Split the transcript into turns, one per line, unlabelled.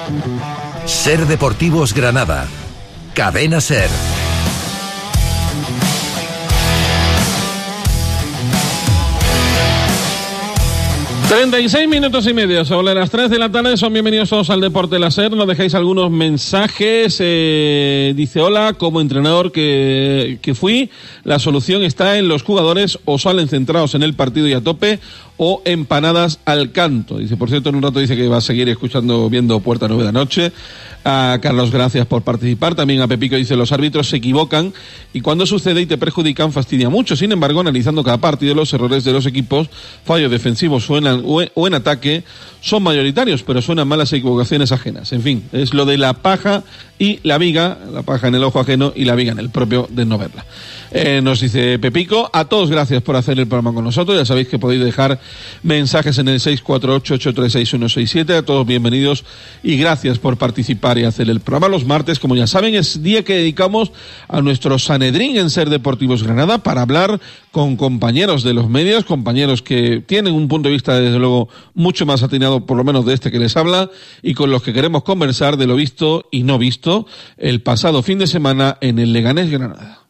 Ser Deportivos Granada. Cadena Ser.
...36 minutos y medio, sobre las 3 de la tarde, son bienvenidos todos al Deporte La Ser. Nos dejáis algunos mensajes, dice: hola, como entrenador que fui, la solución está en los jugadores, o salen centrados en el partido y a tope, o empanadas al canto. Dice, por cierto, en un rato dice que va a seguir viendo Puerta 9 de la noche. A Carlos, gracias por participar. También a Pepico dice: los árbitros se equivocan y cuando sucede y te perjudican fastidia mucho. Sin embargo, analizando cada partido, los errores de los equipos, fallos defensivos o en ataque, son mayoritarios, pero suenan malas equivocaciones ajenas. En fin, es lo de la paja y la viga, la paja en el ojo ajeno y la viga en el propio de no verla. Nos dice Pepico: a todos gracias por hacer el programa con nosotros. Ya sabéis que podéis dejar mensajes en el 648-836-167. A todos bienvenidos y gracias por participar y hacer el programa. Los martes, como ya saben, es día que dedicamos a nuestro Sanedrín en Ser Deportivos Granada para hablar con compañeros de los medios, compañeros que tienen un punto de vista desde luego mucho más atinado, por lo menos de este que les habla, y con los que queremos conversar de lo visto y no visto el pasado fin de semana en el Leganés Granada.